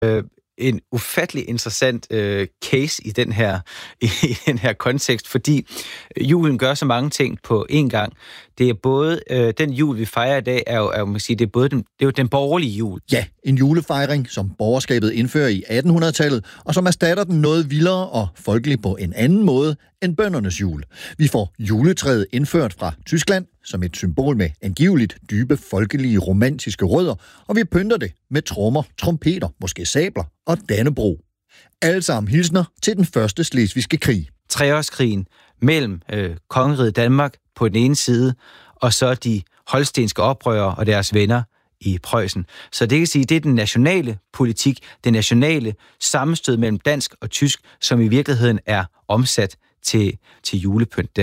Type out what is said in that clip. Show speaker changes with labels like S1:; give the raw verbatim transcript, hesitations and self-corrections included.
S1: øh, en ufattelig interessant øh, case i den her i, i den her kontekst, fordi julen gør så mange ting på én gang. Det er både øh, den jul vi fejrer i dag er jo, er jo man kan sige, det er både den, det er jo den borgerlige jul.
S2: Ja, en julefejring, som borgerskabet indfører i attenhundredetallet, og som erstatter den noget vildere og folkelig på en anden måde end bøndernes jul. Vi får juletræet indført fra Tyskland som et symbol med angiveligt dybe, folkelige, romantiske rødder, og vi pynter det med trommer, trompeter, måske sabler og Dannebrog. Alle sammen hilsner til den første slesvigske krig.
S1: Treårskrigen mellem øh, kongeriget Danmark på den ene side, og så de holstenske oprørere og deres venner i Preussen. Så det kan sige, det er den nationale politik, det nationale sammenstød mellem dansk og tysk, som i virkeligheden er omsat til, til julepynt der.